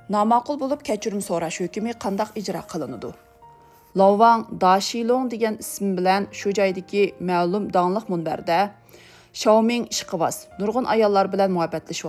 Namaqul bo'lib kechirim so'rash hukmi qanday ijro qilinadi? Lovang Dashilong degan ism bilan shu joydagi ma'lum donliq munbarda Xiaoming Shiqivas nurg'un ayollar bilan muhabbatlashib